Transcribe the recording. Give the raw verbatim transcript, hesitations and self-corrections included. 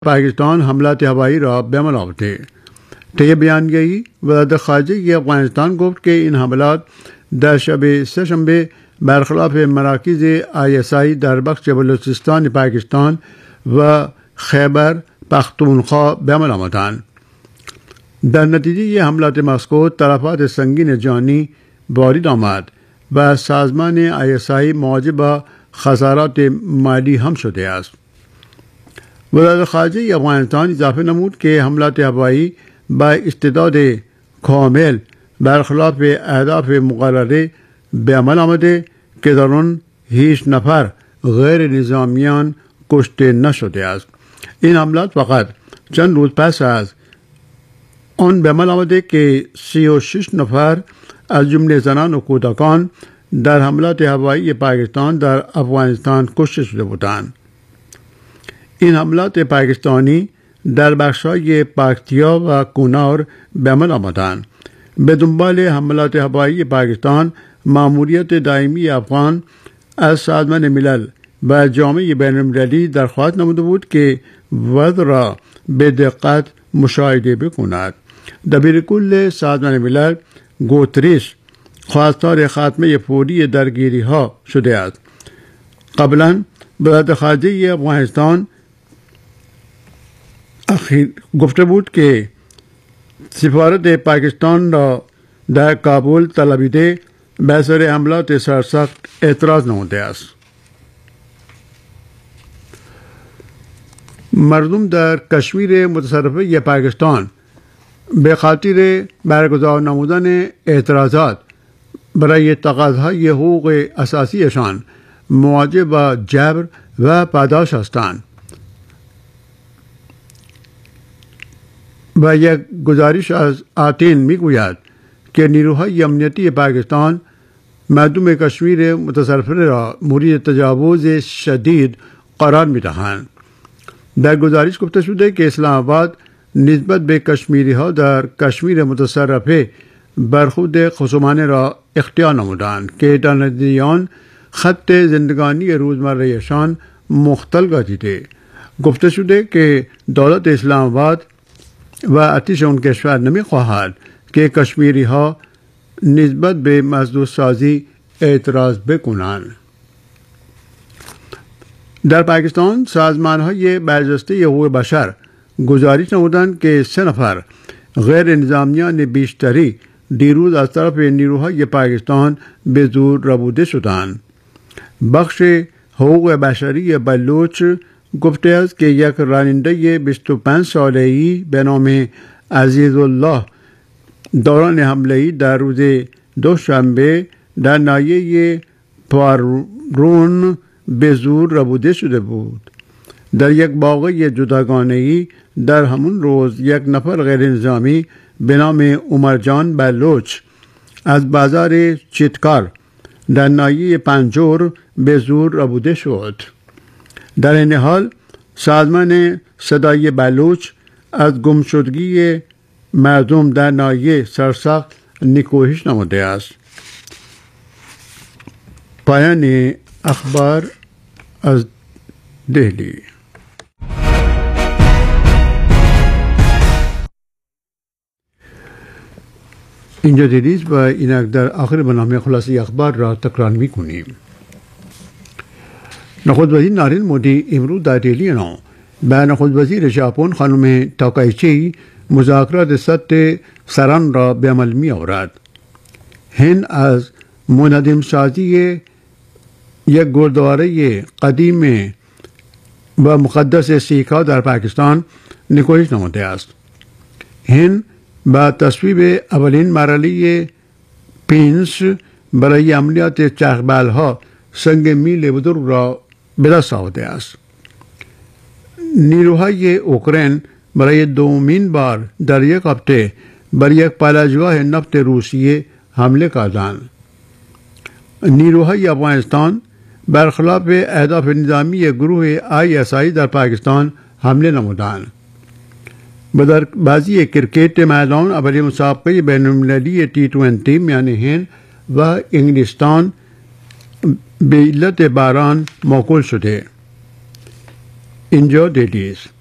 पाकिस्तान हमलात हवाई रहा बेमल आवते टे बयान गई वज़ारत ख़ारिजा की अफ़ग़ानिस्तान गुफ्त के इन हमलात दर शब सशंबे बरखलाफ मराकिज़ आई एस आई दर बख्श बलूचिस्तान पाकिस्तान व खैबर पख्तूनख्वा बेमल आमदान दर नतीजे ये हमलात मस्कोत तलफ़ात संगीन जानी वारिद आमद व साजमान आई एस आई मौजबा खसारात माली हम शुदे است. वज़ारत ख़ारिजा अफ़ग़ानिस्तान इजाफ़े नमूद के हमलात हवाई बा इस्तिदाद कामिल बरखलाफ अहदाफ मुक़र्ररे बेअमल आमदे के दौरान हीच नफर गैर निज़ामियान कश्ते नशुदे است. इन हमलात फ़क़त चंद रोज़ पस आज आन बेअमल आमदे के सी व शिश नफर از جمله زنان و کودکان در حملات هوایی پاکستان در افغانستان کشته شده بودند. این حملات پاکستانی در بخش‌های پکتیا و کنار به عمل آمدند. به دنبال حملات هوایی پاکستان مأموریت دائمی افغان از سازمان ملل و جامعه بین‌المللی درخواست نموده بود که وضع را به دقت مشاهده بکند. دبیرکل سازمان ملل گوتریش خواستار خاتمه فوری درگیری ها شده است. قبلا وزارت خارجه افغانستان اخیر گفته بود که سفارت پاکستان را در کابل طلبیده به سر حملات سرسخت اعتراض نموده است. مردم در کشمیر متصرفه پاکستان به خاطر برگزار نمودن اعتراضات برای تقاضاهای حقوق اساسیشان مواجه با جبر و پاداش هستند. و یک گزارش از آتین میگوید که نیروهای امنیتی پاکستان مردم کشمیر متصرفه را مورد تجاوز شدید قرار میدهند. در گزارش گفته شده که اسلام آباد نسبت به کشمیری ها در کشمیر متصرفه برخورد خصومانه را اختیار نمودند که در نتیجه آن خط زندگانی روزمرهشان مختل گردیده. گفته شده که دولت اسلام آباد و ارتش آن کشور نمی‌خواهد که کشمیری ها نسبت به مزدور سازی اعتراض بکنند. در پاکستان سازمان های برجسته حقوق بشر گزارش نمودند که سه نفر غیر نظامیان بیشتری دیروز از طرف نیروهای پاکستان به زور ربوده شدند. بخش حقوق بشری بلوچ گفته است که یک راننده بیست و پنج ساله‌ای به نام عزیز الله دوران حمله‌ای در روز دوشنبه در ناحیه پارون به زور ربوده شده بود. در یک باغ جداگانه‌ای در همون روز یک نفر غیر نظامی به نام عمرجان بلوچ از بازار چیتکار در ناحیه پنجور به زور ربوده شد. در این حال سازمان صدای بلوچ از گمشدگی مردم در ناحیه سرسخت نکوهش نموده است. پایان اخبار از دهلی. اینجا دیدید و اینک در آخر برنامه خلاصه اخبار را تکرار می کنیم. نخست وزیر نریندر مودی امروز در دهلی نو به نخست وزیر ژاپن خانم تاکایچی مذاکرات سطح سران را به عمل می آورد. هند از منهدم سازی یک گردواره قدیم و مقدس سیک‌ها در پاکستان نکوهش نموده است. هند با تصویب اولین مرحله پینس برای عملیات چرخبال‌ها سنگ میل بزرگ را به دست آورده است. نیروهای اوکراین برای دومین بار در یک هفته بر یک پالایشگاه نفت روسیه حمله کردند. نیروهای افغانستان برخلاف اهداف نظامی گروه آی اس آی در پاکستان حمله نمودند. بدر بازی کرکٹ میدان اول مسابقه بین المللی टी ट्वेंटी یعنی هند و انگلستان به علت باران موکول شده. اینجا دیدید.